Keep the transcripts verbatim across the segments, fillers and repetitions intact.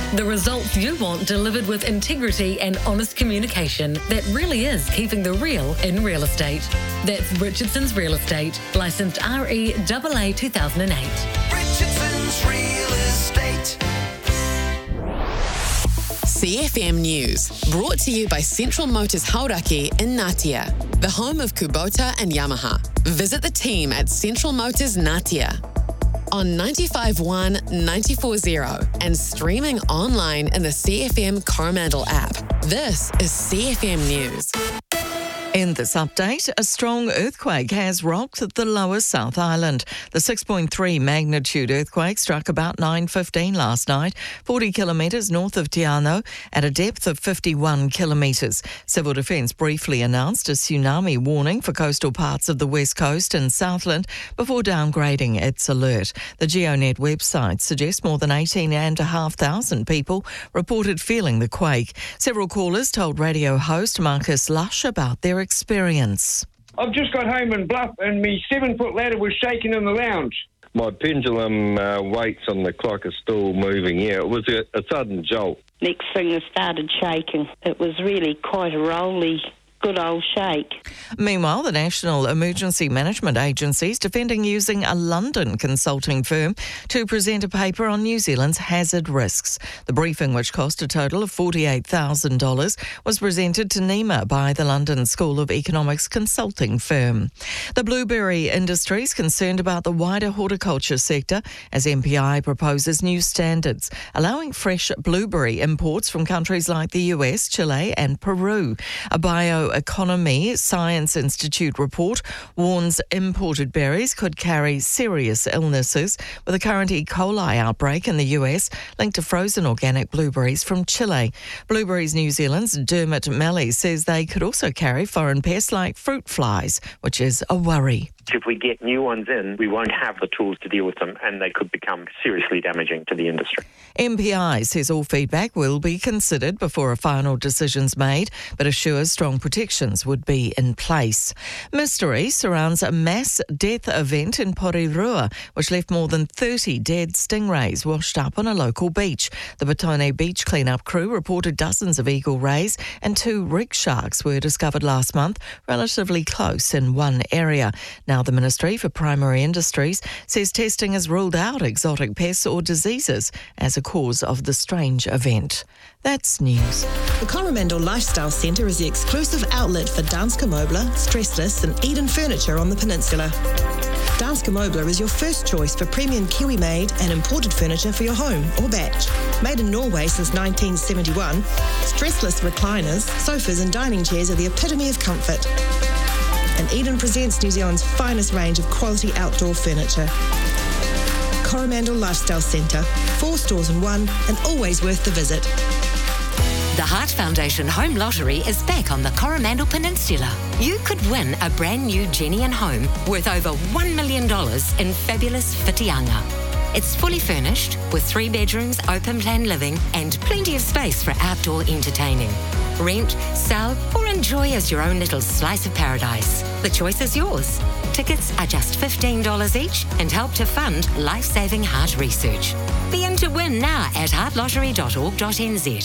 The results you want delivered with integrity and honest communication that really is keeping the real in real estate. That's Richardson's Real Estate, licensed R E A A two thousand eight. Richardson's Real Estate. C F M News, brought to you by Central Motors Hauraki in Ngatea, the home of Kubota and Yamaha. Visit the team at Central Motors Ngatea on ninety-five point one, ninety-four point zero and streaming online in the C F M Coromandel app. This is C F M News. In this update, a strong earthquake has rocked the lower South Island. The six point three magnitude earthquake struck about nine fifteen last night, forty kilometres north of Te Anau, at a depth of fifty-one kilometres. Civil Defence briefly announced a tsunami warning for coastal parts of the west coast and Southland before downgrading its alert. The GeoNet website suggests more than eighteen thousand five hundred people reported feeling the quake. Several callers told radio host Marcus Lush about their experience. I've just got home in Bluff and my seven-foot ladder was shaking in the lounge. My pendulum uh, weights on the clock are still moving. Yeah, it was a, a sudden jolt. Next thing, it started shaking. It was really quite a rolly, good old shake. Meanwhile, the National Emergency Management Agency is defending using a London consulting firm to present a paper on New Zealand's hazard risks. The briefing, which cost a total of forty-eight thousand dollars, was presented to NEMA by the London School of Economics consulting firm. The blueberry industry is concerned about the wider horticulture sector as M P I proposes new standards, allowing fresh blueberry imports from countries like the U S, Chile and Peru. A Bioeconomy Science Institute report warns imported berries could carry serious illnesses, with a current E. coli outbreak in the U S linked to frozen organic blueberries from Chile. Blueberries New Zealand's Dermot Malley says they could also carry foreign pests like fruit flies, which is a worry. If we get new ones in, we won't have the tools to deal with them and they could become seriously damaging to the industry. M P I says all feedback will be considered before a final decision's made, but assures strong protections would be in place. Mystery surrounds a mass death event in Porirua, which left more than thirty dead stingrays washed up on a local beach. The Batone beach cleanup crew reported dozens of eagle rays and two rig sharks were discovered last month, relatively close in one area. Now, the Ministry for Primary Industries says testing has ruled out exotic pests or diseases as a cause of the strange event. That's news. The Coromandel Lifestyle Centre is the exclusive outlet for Danske Møbler, Stressless and Eden Furniture on the peninsula. Danske Møbler is your first choice for premium Kiwi-made and imported furniture for your home or batch. Made in Norway since nineteen seventy-one, stressless recliners, sofas and dining chairs are the epitome of comfort. And Eden presents New Zealand's finest range of quality outdoor furniture. Coromandel Lifestyle Centre, four stores in one and always worth the visit. The Heart Foundation Home Lottery is back on the Coromandel Peninsula. You could win a brand new Jenny and home worth over one million dollars in fabulous Whitianga. It's fully furnished with three bedrooms, open plan living and plenty of space for outdoor entertaining. Rent, sell or enjoy as your own little slice of paradise. The choice is yours. Tickets are just fifteen dollars each and help to fund life-saving heart research. Be in to win now at heart lottery dot org dot n z.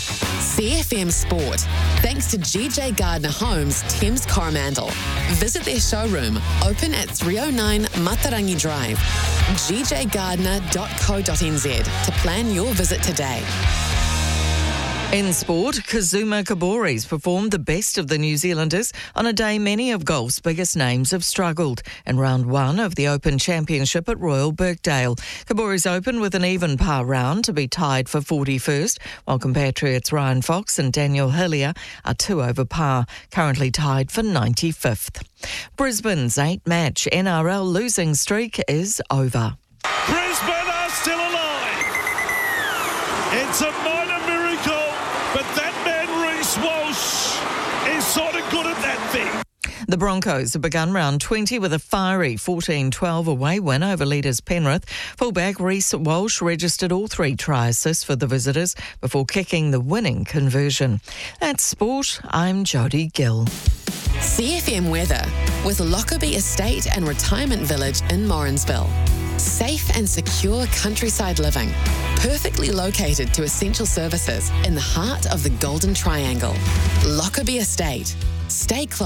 C F M Sport, thanks to G J Gardner Homes, Thames Coromandel. Visit their showroom, open at three oh nine Matarangi Drive, g j gardner dot co dot n z to plan your visit today. In sport, Kazuma Kaboris performed the best of the New Zealanders on a day many of golf's biggest names have struggled in round one of the Open Championship at Royal Birkdale. Kaboris opened with an even par round to be tied for forty-first, while compatriots Ryan Fox and Daniel Hillier are two over par, currently tied for ninety-fifth. Brisbane's eight-match N R L losing streak is over. Brisbane are still alive. It's a minor miracle, but that man Reece Walsh is sort of good at that thing. The Broncos have begun round twenty with a fiery fourteen twelve away win over leaders Penrith. Fullback Reece Walsh registered all three try assists for the visitors before kicking the winning conversion. That's sport. I'm Jodie Gill. C F M weather with Lockerbie Estate and Retirement Village in Morrinsville. Safe and secure countryside living, perfectly located to essential services in the heart of the Golden Triangle. Lockerbie Estate. Stay close.